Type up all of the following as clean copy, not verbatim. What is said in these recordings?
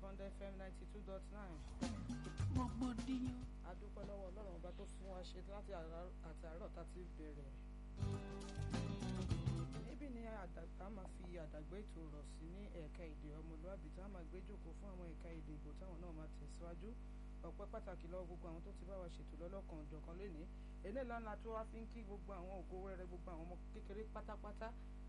Bond FM 92.9. Rògbòdìyàn. A dúpẹ́ lọ́wọ́ Ọlọ́run ọba tó fún wa ṣe láti àárọ̀ tá ti bẹ̀rẹ̀. Níbí ni a máa fi àdàgbé ètò rọ̀ sí ní ẹ̀ka èdè ọmọlúwàbí tá a máa gbé jókòó fún àwọn ẹ̀ka èdè Ìgbò táwọn náà máa tẹ̀síwájú. Ọpẹ́ pàtàkì lọ́wọ́ gbogbo àwọn tó ti bá wa ṣètò lọ́lọ́kan òjọ̀kan lónìí. Eléyìí ńlá tó wá fi ń kí gbogbo àwọn ògo wẹ́rẹ́, gbogbo àwọn ọmọ kékeré pátápátá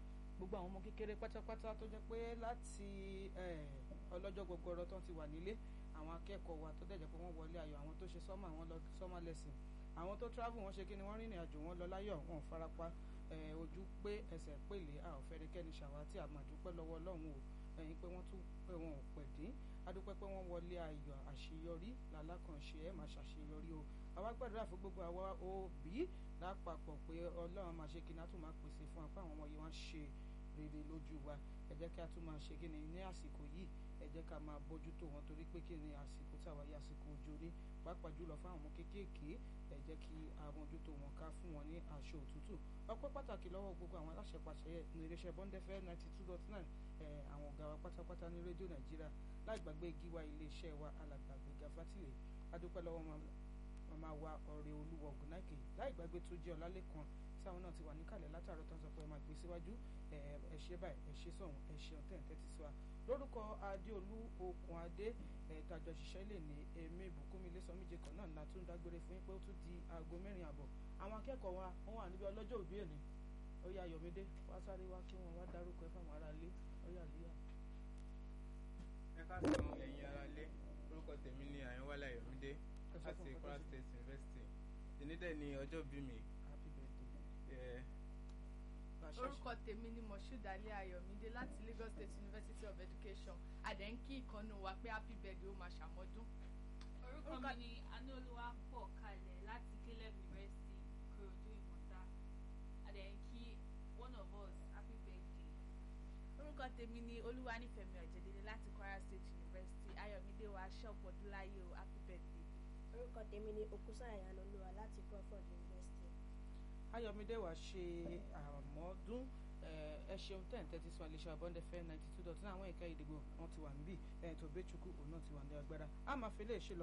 tó jẹ́ pé láti ọlọ́jọ́ gbogbo ọ̀rọ̀ tó ti wà nílé, àwọn akẹ́kọ̀ọ́ wa tó dẹ̀jẹ̀ pé wọ́n wọlé ayọ̀, àwọn tó ṣe sọ́mà wọn lọ sọ́mà lesson, àwọn tó travel wọn ṣe kí ni wọ́n rìnrìn àjò wọn lọ láyọ̀, wọn farapa ojú pé ẹsẹ̀ pèlè a ò fẹ́rẹ́kẹ́ni ṣàwátì àmàdúpẹ́ lọ́wọ́ Ọlọ́run o ẹ̀yin pé wọ́n tún pé wọn ò pẹ̀ dín adúpẹ́ pé wọ́n wọlé ayọ̀ àṣeyọrí lálákànṣe ẹ̀ máa ṣàṣeyọrí o. àwa gbàdúrà fún gbogbo àwa òbí lápapọ̀ pé Ọlọ́run máa ṣe kí ni a tún máa pèsè fún wa pé àwọn ọmọ yìí wọ́n ṣe rere lójú wa. Ẹ jẹ́ kí a tún máa ṣe kí ni ní àsìkò yìí, ẹ jẹ́ ká máa bójútó wọn torí pé kí ni àsìkò táwa yìí àsìkò òjò ní pàápàá jùlọ fún àwọn ọmọ kéékèèké. Ẹ jẹ́ kí a mójútó wọn ká fún wọn ní aṣọ òtútù. Ọpẹ́ pàtàkì lọ́wọ́ gbogbo àwọn aláṣẹ pàṣẹ ní iléeṣẹ́ Bond FM 92.9 àwọn ọ̀gá wa pátápátá ní rédíò Nàìjíríà, láì gbàgbé gíwá iléeṣẹ́ wa alàgbà Gbéga Fátìlé. Adúpẹ́ lọ́wọ́ màmá wa ọ̀rẹ́ Olúwa Ògúnnáìkè, láì gbàgbé tó jẹ́ Ọlálékan tí àwọn náà ti wà níkàlẹ̀ látàárọ̀ tó ń sọ pé ẹ máa gbé síwájú, ẹ ṣe báyìí, ẹ ṣe sọ̀hún, ẹ ṣe ọ̀tẹ̀ ẹ̀ tẹ́tí sí wa. Lórúkọ Adéolú Okùn Adé tàjọ ṣiṣẹ́ lè ní èmi Bùkúnmi Ilésọmíjẹ kan náà la tún dágbére fún yín pé ó tún di aago 4 àbọ̀. Àwọn akẹ́kọ̀ọ́ wa wọ́n wà níbi ọlọ́jọ́ òbí èní. Ó yá Ayọ̀mídé wá sáré wá kí wọ́n wá dárúkọ ẹ fáwọn ará ilé. Ó yá líyà. Ẹ káàsán ẹ̀yin ará ilé, orúkọ tèmi ni Àyànwálé Ayọ̀mídé láti Kwara State University. Èní dẹ̀ ni ọjọ́ bí mi. Happy birthday. Orúkọ tèmi ni Moshood Ali Ayọ̀mídé láti Lagos State University of Education. Àdẹ́ńkì ìkànnì wa pé happy birthday ó máa ṣàmọ́dún. Orúkọ mi ni Anúolúwapọ̀ Kalẹ̀ láti Caleb University Ìkòròdú Ìmọ̀ta. Àdẹ́ńkì one of us happy birthday. Orúkọ tèmi ni Olúwanífẹ̀mí Ọ̀jẹ̀délé láti Kwara State University. Ayọ̀mídé wa ṣọ́pọ̀dún láyé o, happy birthday. Orúkọ tèmi ni Òkúsànyà Ìyànolúwa láti Crawford University. Ayọ̀mídé wa ṣe àmọ́dún. Ẹ ṣeun tẹ́ ń tẹ́tí sọ iléeṣẹ́ Bond FM 92.9 àwọn ẹ̀ka ìdìbò wọn ti wà níbí. Tòbẹ́chukwu òun náà ti wà ní agbára. A máa fi lè ṣe lọ.